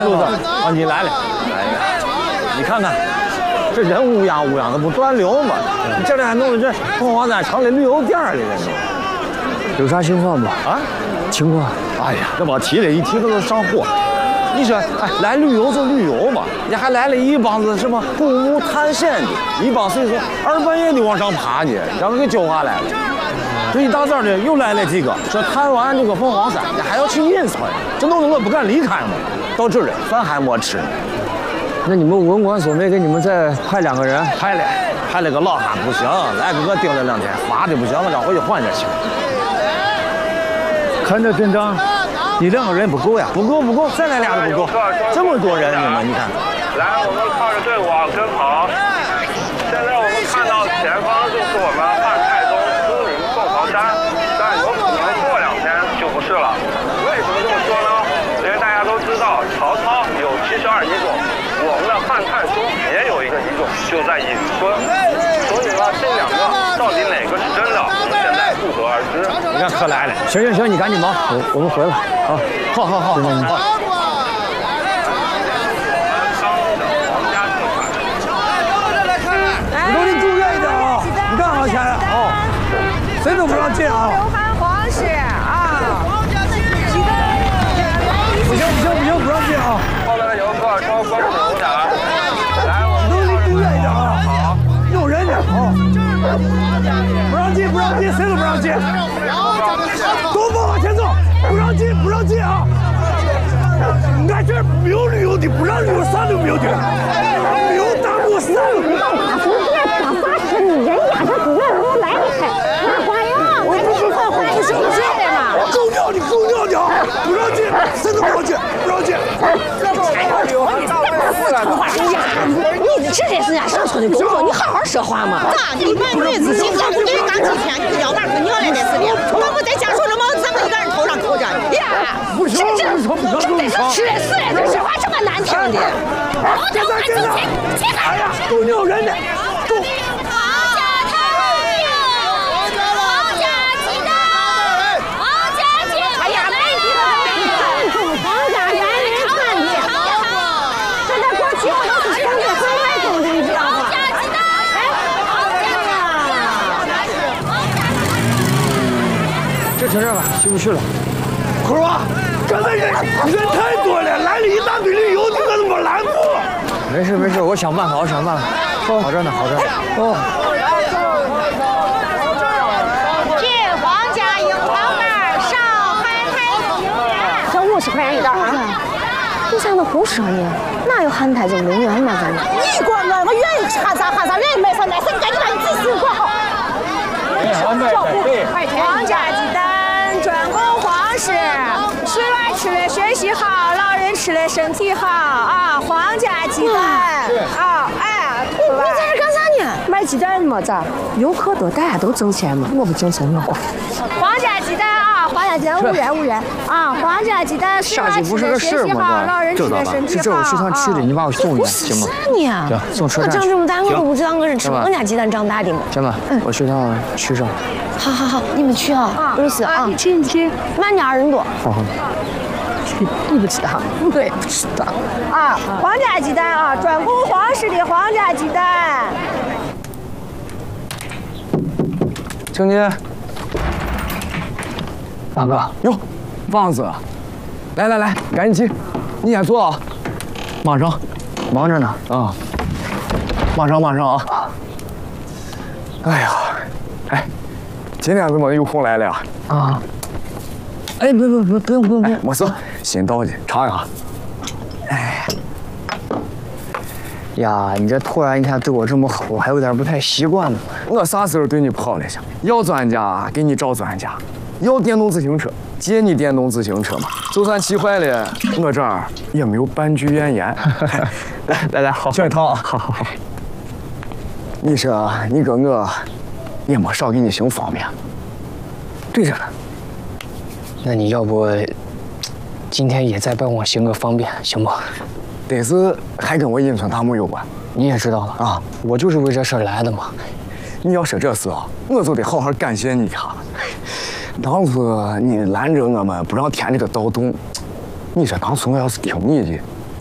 柱子啊，你来了，哎呀，你看看，这人乌泱乌泱的不断流吗？你这里还弄得这凤凰山成了旅游店了，这有啥情况不？ 啊？ 情况？ 哎呀，这别提了，一提都是上火。你说，哎，来旅游就旅游嘛，你还来了一帮子什么古墓探险的，一帮岁数二半夜的往上爬呢，让人给揪下来了。这一大早的又来了几个，说看完这个凤凰山，还要去隐村，这弄得我不敢离开嘛。到这儿了，饭还没吃呢。 那你们文管所没给你们再派2个人？ 派了个老汉不行，来个盯了2天，罚的不行，让回去换着去。 看这阵仗，你2个人不够呀？ 不够，再来俩都不够，这么多人呢，你看。 来，我们靠着队伍往跟跑。现在我们看到前方就是我们汉太宗出名凤凰山，但有可能过2天就不是了。为什么这么说呢？因为大家都知道曹操有72遗种，我们的汉太宗也有一个遗种，就在隐村。所以呢，这2个到底哪个是真的，我们现在不得而知。 你看可来了， 行，你赶紧忙，我们回来啊！好。你离住远一点啊！你干啥去啊？谁都不让进啊！ 刘汉皇室啊！ 不行，不让进啊！ 后来的游客稍关注一下，来，我们离住远一点啊！ 好， 有人呢啊！不让进，谁都不让进！都往前走，不让进啊！俺这儿没有旅游的，不让旅游，啥都没有的，没有大幕，啥都没有。 人家这自然我来的开，那花样，我不是花样，不行， 够尿的啊！不让进，谁都不让进。 你这才是人家上村的工作，你好好说话嘛。 咋？你们女子行咱不对刚几天，你要哪个娘来的事的？我不在家说什么，咱们一个人头上扣着。 呀，这是吃了死了，这说话这么难听的。 哎呀，够尿人的，够。这停这吧，进不去了。可是啊，刚才人太多了，来了一大堆旅游的，我怎么拦住？没事，我想办法。好着呢。哦。 去皇家樱桃那上海太宗园， 这50块钱一袋啊！你咋能胡说呢？哪有汉太宗陵园嘛？咱们你管我愿意喊啥，愿意买啥，你赶紧把你自己管好。皇家鸡蛋专供皇室，水娃吃了学习好，老人吃了身体好啊！皇家鸡蛋啊，哎， 你在这干啥呢？卖鸡蛋嘛，咋？游客多，大家都挣钱嘛，我不挣钱我管。 皇家鸡蛋啊，皇家鸡蛋5元啊！皇家鸡蛋水娃吃了学习好，老人吃了身体好。 是这我食堂吃的，你把我送一下行吗？ 啥呢？ 送车站。 我长这么大，我都不知道我是吃我家鸡蛋长大的嘛。 行吧，我食堂去上。 好，你们去啊，露丝啊， 你去， 慢点，人多。 好。 你不知道，我也不知道啊！皇家鸡蛋啊，专供皇室的皇家鸡蛋。 请进。大哥，哟，王子，来，赶紧进，你先坐啊。忙着呢啊。马上啊。哎呀，今天怎么有空来了呀？啊。哎，不用，没事，新到的，尝一下。哎，呀，你这突然一下对我这么好，我还有点不太习惯呢。我啥时候对你不好了？要专家给你找专家，要电动自行车借你电动自行车嘛。就算骑坏了，我这儿也没有半句怨言。来，好，这一套啊，好。你说你跟我也没少给你行方便。对着呢。那你要不今天也再帮我行个方便，行不？得是还跟我隐村大墓有关。你也知道了啊，我就是为这事儿来的嘛。你要说这事啊，我就得好好感谢你一下。当初你拦着我们不让填这个盗洞，你说当初我要是听你的，